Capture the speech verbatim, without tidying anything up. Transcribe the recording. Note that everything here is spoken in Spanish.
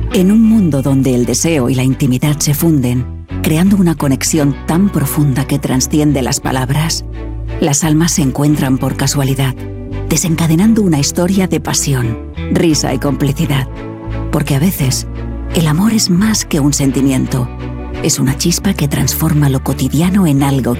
En un mundo donde el deseo y la intimidad se funden, creando una conexión tan profunda que trasciende las palabras, las almas se encuentran por casualidad, desencadenando una historia de pasión, risa y complicidad. Porque a veces, el amor es más que un sentimiento, es una chispa que transforma lo cotidiano en algo